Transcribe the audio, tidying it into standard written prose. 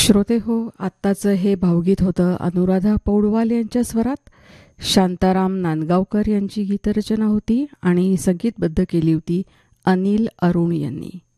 श्रोते हो, आत्ताचं हे भावगीत होतं अनुराधा पौडवाल यांच्या स्वरात. शांताराम नांदगावकर यांची गीतरचना होती आणि संगीतबद्ध केली होती अनिल अरुण यांनी.